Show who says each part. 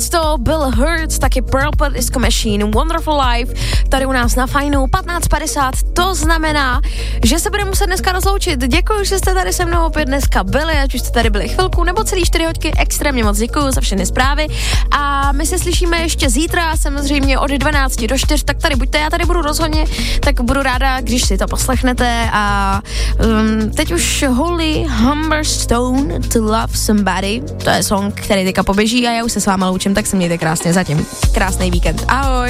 Speaker 1: to byl Hurts, taky Purple Disco Machine, Wonderful Life, tady u nás na Fajnu 15:50, to znamená, že se budeme muset dneska rozloučit. Děkuji, že jste tady se mnou opět dneska byli, ať už jste tady byli chvilku, nebo celý 4 hodiny, extrémně moc děkuji za všechny zprávy a my se slyšíme ještě zítra, samozřejmě od 12 do 4, tak tady buďte, já tady budu rozhodně, tak budu ráda, když si to poslechnete a teď už Holy Humberstone To Love Somebody, to je song, který teďka poběží a já už se s váma loučím, tak se mějte krásně zatím. Krásný víkend. Ahoj.